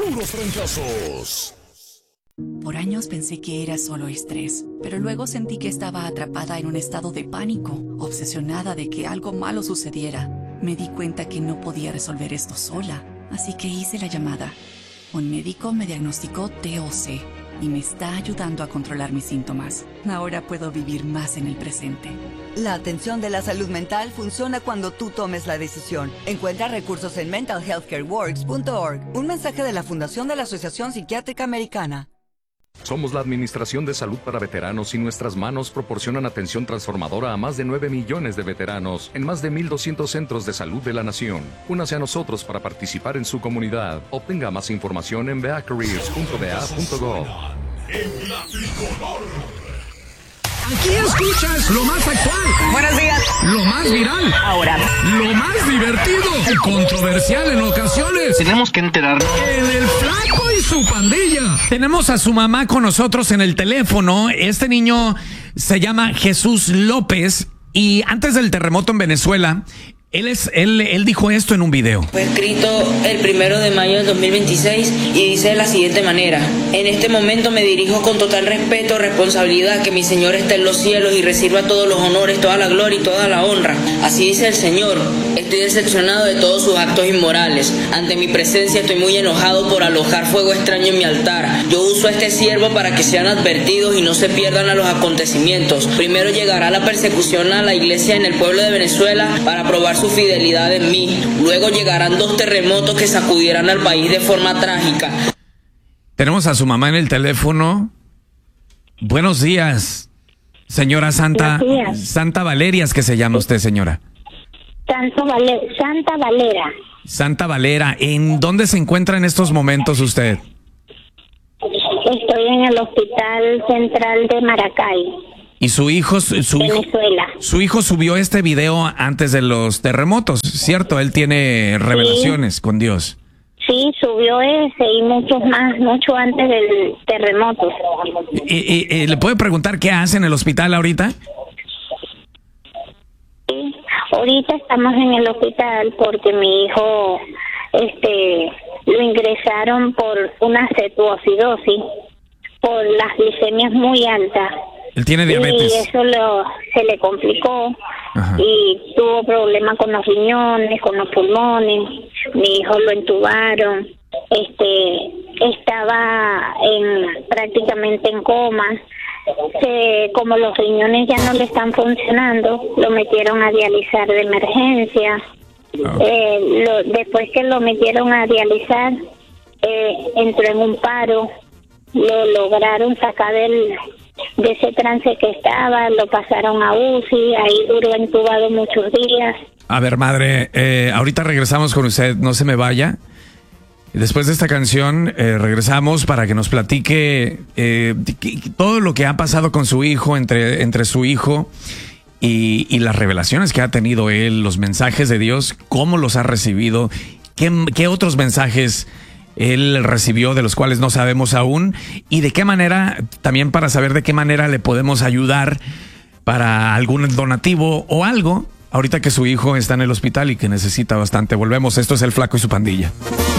puros fracasos. Por años pensé que era solo estrés, pero luego sentí que estaba atrapada en un estado de pánico, obsesionada de que algo malo sucediera. Me di cuenta que no podía resolver esto sola, así que hice la llamada. Un médico me diagnosticó TOC y me está ayudando a controlar mis síntomas. Ahora puedo vivir más en el presente. La atención de la salud mental funciona cuando tú tomes la decisión. Encuentra recursos en mentalhealthcareworks.org. Un mensaje de la Fundación de la Asociación Psiquiátrica Americana. Somos la Administración de Salud para Veteranos y nuestras manos proporcionan atención transformadora a más de 9 millones de veteranos en más de 1,200 centros de salud de la nación. Únase a nosotros para participar en su comunidad. Obtenga más información en beacareers.va.gov. En la tricolor. Aquí escuchas lo más actual. Buenos días. Lo más viral. Ahora. Lo más divertido y controversial en ocasiones. Tenemos que enterarnos. En el Flaco y su pandilla. Tenemos a su mamá con nosotros en el teléfono. Este niño se llama Jesús López y antes del terremoto en Venezuela, él dijo esto en un video. Fue escrito el 1 de mayo del 2026 y dice de la siguiente manera: en este momento me dirijo con total respeto, responsabilidad, que mi Señor está en los cielos y reciba todos los honores, toda la gloria y toda la honra. Así dice el Señor. Estoy decepcionado de todos sus actos inmorales. Ante mi presencia estoy muy enojado por alojar fuego extraño en mi altar. Yo uso a este siervo para que sean advertidos y no se pierdan a los acontecimientos. Primero llegará la persecución a la iglesia en el pueblo de Venezuela para probar su fidelidad en mí. Luego llegarán 2 terremotos que sacudieran al país de forma trágica. Tenemos a su mamá en el teléfono. Buenos días, señora Santa. Buenos días. Santa Valerias, que se llama usted, señora. Santa Valera. Santa Valera, ¿en dónde se encuentra en estos momentos usted? Estoy en el Hospital Central de Maracay. Y su hijo, Venezuela. Su hijo subió este video antes de los terremotos, ¿cierto? Él tiene revelaciones con Dios. Sí, subió ese y muchos más, mucho antes del terremoto. ¿Y le puede preguntar qué hace en el hospital ahorita? Sí, ahorita estamos en el hospital porque mi hijo, lo ingresaron por una cetoacidosis, por las glicemias muy altas. Él tiene diabetes. Y eso se le complicó. Ajá. Y tuvo problemas con los riñones, con los pulmones. Mi hijo lo entubaron. Estaba prácticamente en coma. Como los riñones ya no le están funcionando, lo metieron a dializar de emergencia. Después que lo metieron a dializar, entró en un paro. Lo lograron sacar de ese trance que estaba, lo pasaron a UCI, ahí duró entubado muchos días. A ver, madre, ahorita regresamos con usted, no se me vaya. Después de esta canción regresamos para que nos platique todo lo que ha pasado con su hijo, entre su hijo y las revelaciones que ha tenido él, los mensajes de Dios, cómo los ha recibido, qué otros mensajes él recibió de los cuales no sabemos aún y de qué manera, también para saber de qué manera le podemos ayudar para algún donativo o algo, ahorita que su hijo está en el hospital y que necesita bastante. Volvemos, esto es El Flaco y su pandilla.